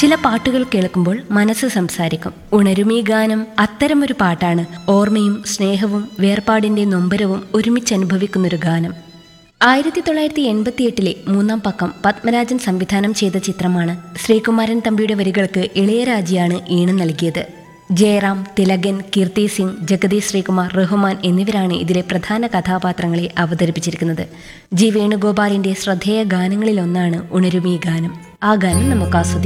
ചില പാട്ടുകൾ കേൾക്കുമ്പോൾ മനസ്സ് സംസാരിക്കും. ഉണരുമീ ഗാനം അത്തരമൊരു പാട്ടാണ്. ഓർമ്മയും സ്നേഹവും വേർപാടിന്റെ നൊമ്പരവും ഒരുമിച്ചനുഭവിക്കുന്നൊരു ഗാനം. 1988 മൂന്നാം പക്കം പത്മരാജൻ സംവിധാനം ചെയ്ത ചിത്രമാണ്. ശ്രീകുമാരൻ തമ്പിയുടെ വരികൾക്ക് ഇളയരാജയാണ് ഈണം നൽകിയത്. ജയറാം, തിലകൻ, കീർത്തി സിംഗ്, ജഗതി ശ്രീകുമാർ, റഹ്മാൻ എന്നിവരാണ് ഇതിലെ പ്രധാന കഥാപാത്രങ്ങളെ അവതരിപ്പിച്ചിരിക്കുന്നത്. ജി വേണുഗോപാലിന്റെ ശ്രദ്ധേയ ഗാനങ്ങളിലൊന്നാണ് ഉണരുമീ ഗാനം. ആ ഗാനം നമുക്ക് ആസ്വദിക്കാം.